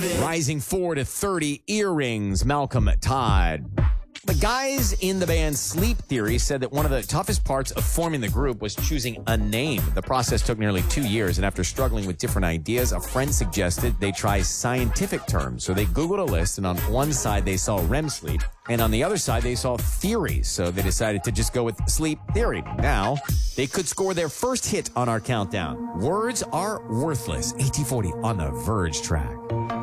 Rising 4 to 30 earrings, Malcolm Todd. The guys in the band Sleep Theory said that one of the toughest parts of forming the group was choosing a name. The process took nearly 2 years, and after struggling with different ideas, a friend suggested they try scientific terms. So they Googled a list, and on one side they saw REM sleep, and on the other side they saw theories. So they decided to just go with Sleep Theory. Now, they could score their first hit on our countdown. Words are worthless. AT40 on the Verge track.